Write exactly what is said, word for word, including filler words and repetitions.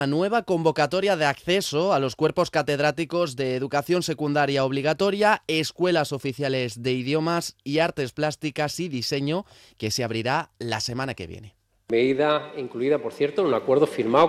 La nueva convocatoria de acceso a los cuerpos catedráticos de educación secundaria obligatoria, escuelas oficiales de idiomas y artes plásticas y diseño, que se abrirá la semana que viene. Medida incluida, por cierto, en un acuerdo firmado